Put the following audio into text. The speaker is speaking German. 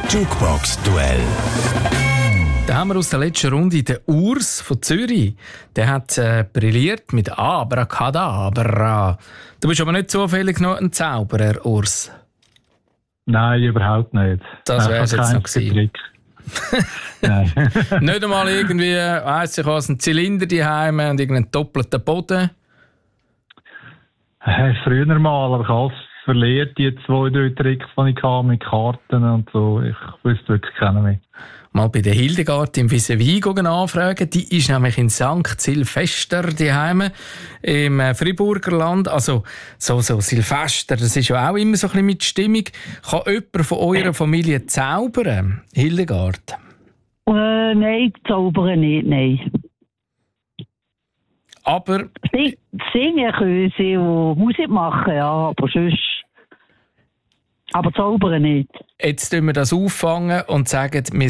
Jukebox-Duell. Da haben wir aus der letzten Runde den Urs von Zürich. Der hat brilliert mit Abracadabra. Du bist aber nicht zufällig noch ein Zauberer, Urs. Nein, überhaupt nicht. Das wäre es jetzt noch gewesen. Nein. Nicht einmal irgendwie, weiss ich was, ein Zylinder daheim und irgendeinen doppelten Boden. Früher mal, aber ich habe alles verliert, die 2-3 Tricks, die ich hatte, mit Karten und so. Ich wüsste wirklich keinen mehr. Mal bei der Hildegard im Vis-à-vis anfragen. Die ist nämlich in St. Silvester daheim im Friburger Land. Also so Silvester, das ist ja auch immer so ein bisschen mit Stimmung. Kann jemand von eurer Familie zaubern, Hildegard? Nein, zaubern nicht, nein. Aber singen können sie und Musik machen, ja, aber sonst. Aber zaubern nicht. Jetzt tun wir das auffangen und sagen, wir